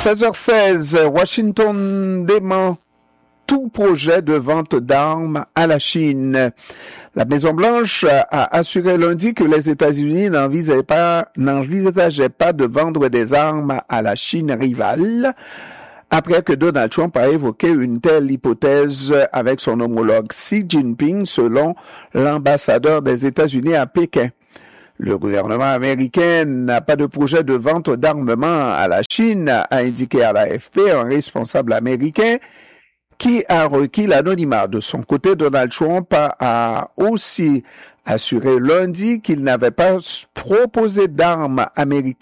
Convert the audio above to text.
16h16, Washington dément tout projet de vente d'armes à la Chine. La Maison-Blanche a assuré lundi que les États-Unis n'envisageaient pas de vendre des armes à la Chine rivale, après que Donald Trump a évoqué une telle hypothèse avec son homologue Xi Jinping, selon l'ambassadeur des États-Unis à Pékin. Le gouvernement américain n'a pas de projet de vente d'armement à la Chine, a indiqué à l'AFP un responsable américain qui a requis l'anonymat. De son côté, Donald Trump a aussi assuré lundi qu'il n'avait pas proposé d'armes américaines